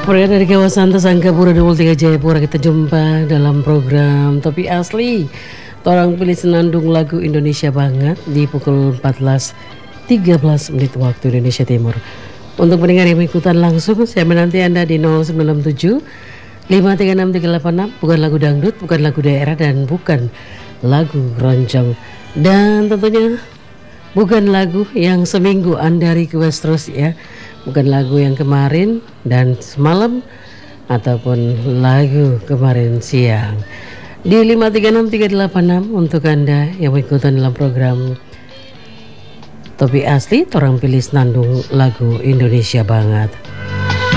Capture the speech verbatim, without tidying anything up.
Berada dari kawasan Tasangkapura dua puluh tiga Jayapura, kita jumpa dalam program Topi Asli. Torang pilih senandung lagu Indonesia banget di pukul empat belas tiga belas menit waktu Indonesia Timur. Untuk pendengar yang ikutan langsung, saya menanti Anda di nol sembilan tujuh lima tiga enam tiga delapan enam. Bukan lagu dangdut, bukan lagu daerah, dan bukan lagu roncong. Dan tentunya bukan lagu yang seminggu Anda request terus ya. Bukan lagu yang kemarin dan semalam, ataupun lagu kemarin siang. Di lima tiga enam tiga delapan enam untuk Anda yang ikutan dalam program Topi Asli, torang pilih senandung lagu Indonesia banget.